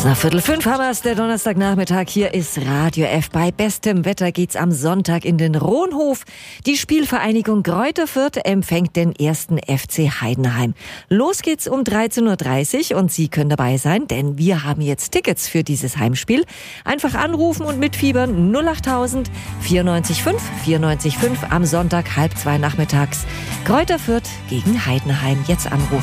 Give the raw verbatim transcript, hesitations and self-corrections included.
Nach Viertel fünf haben wir es, der Donnerstagnachmittag. Hier ist Radio F. Bei bestem Wetter geht's am Sonntag in den Rohnhof. Die Spielvereinigung Greuther Fürth empfängt den ersten F C Heidenheim. Los geht's um dreizehn Uhr dreißig und Sie können dabei sein, denn wir haben jetzt Tickets für dieses Heimspiel. Einfach anrufen und mitfiebern null achttausend vierundneunzig fünf vierundneunzig fünf am Sonntag halb zwei nachmittags. Greuther Fürth gegen Heidenheim. Jetzt anrufen.